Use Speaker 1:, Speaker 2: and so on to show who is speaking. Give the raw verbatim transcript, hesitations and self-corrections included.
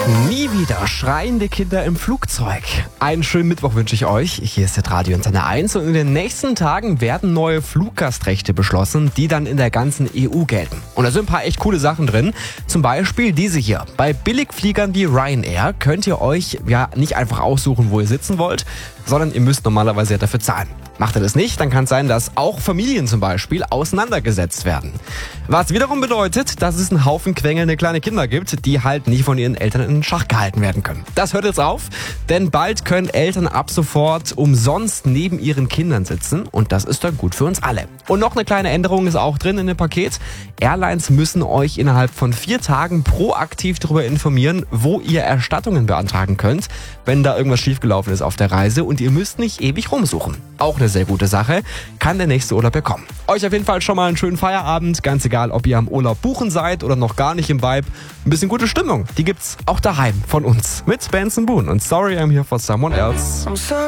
Speaker 1: Nie wieder schreiende Kinder im Flugzeug. Einen schönen Mittwoch wünsche ich euch. Hier ist das Radio Antenne eins und in den nächsten Tagen werden neue Fluggastrechte beschlossen, die dann in der ganzen E U gelten. Und da sind ein paar echt coole Sachen drin. Zum Beispiel diese hier. Bei Billigfliegern wie Ryanair könnt ihr euch ja nicht einfach aussuchen, wo ihr sitzen wollt, sondern ihr müsst normalerweise ja dafür zahlen. Macht ihr das nicht, dann kann es sein, dass auch Familien zum Beispiel auseinandergesetzt werden. Was wiederum bedeutet, dass es einen Haufen quengelnde kleine Kinder gibt, die halt nicht von ihren Eltern in Schach gehalten werden können. Das hört jetzt auf, denn bald können Eltern ab sofort umsonst neben ihren Kindern sitzen und das ist dann gut für uns alle. Und noch eine kleine Änderung ist auch drin in dem Paket. Airlines müssen euch innerhalb von vier Tagen proaktiv darüber informieren, wo ihr Erstattungen beantragen könnt, wenn da irgendwas schiefgelaufen ist auf der Reise und ihr müsst nicht ewig rumsuchen. Auch eine sehr gute Sache, kann der nächste Urlaub bekommen. Euch auf jeden Fall schon mal einen schönen Feierabend, ganz egal, ob ihr am Urlaub buchen seid oder noch gar nicht im Vibe. Ein bisschen gute Stimmung, die gibt's auch daheim von uns mit Benson Boone und Sorry I'm Here for Someone Else.